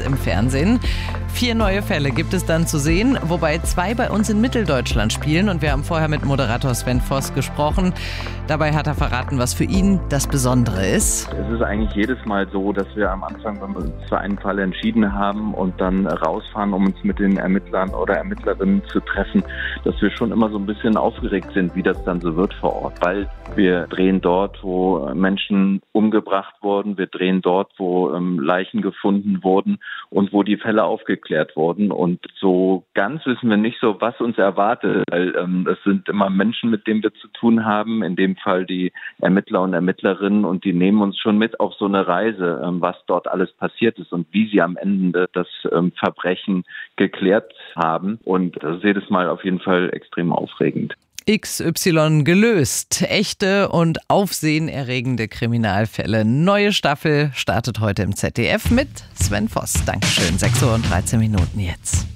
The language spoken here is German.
im Fernsehen. 4 neue Fälle gibt es dann zu sehen, wobei 2 bei uns in Mitteldeutschland spielen. Und wir haben vorher mit Moderator Sven Voss gesprochen. Dabei hat er verraten, was für ihn das Besondere ist. Es ist eigentlich jedes Mal so, dass wir am Anfang, wenn wir uns für einen Fall entschieden haben und dann rausfahren, um uns mit den Ermittlern oder Ermittlerinnen zu treffen, dass wir schon immer so ein bisschen aufgeregt sind, wie das dann so wird vor Ort. Weil wir drehen dort, wo Menschen umgebracht wurden, wir drehen dort, wo Leichen gefunden wurden und wo die Fälle aufgeklärt wurden. Und so ganz wissen wir nicht so, was uns erwartet, weil es sind immer Menschen, mit denen wir zu tun haben, in dem Fall die Ermittler und Ermittlerinnen, und die nehmen uns schon mit auf so eine Reise, was dort alles passiert ist und wie sie am Ende das Verbrechen geklärt haben. Und das ist jedes Mal auf jeden Fall extrem aufregend. XY gelöst. Echte und aufsehenerregende Kriminalfälle. Neue Staffel startet heute im ZDF mit Sven Voss. Dankeschön. 6:13 Uhr jetzt.